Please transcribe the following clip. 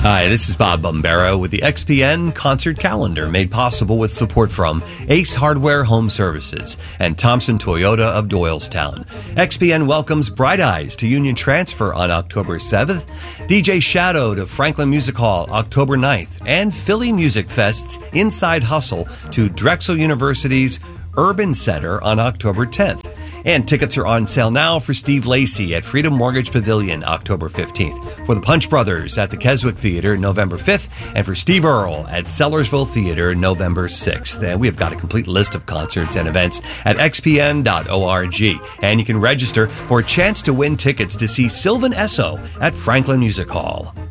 Hi, this is Bob Bombero with the XPN Concert Calendar, made possible with support from Ace Hardware Home Services and Thompson Toyota of Doylestown. XPN welcomes Bright Eyes to Union Transfer on October 7th, DJ Shadow to Franklin Music Hall October 9th, and Philly Music Fest's Inside Hustle to Drexel University's Urban Center on October 10th. And tickets are on sale now for Steve Lacy at Freedom Mortgage Pavilion October 15th, for the Punch Brothers at the Keswick Theater November 5th, and for Steve Earle at Sellersville Theater November 6th. And we have got a complete list of concerts and events at xpn.org. And you can register for a chance to win tickets to see Sylvan Esso at Franklin Music Hall.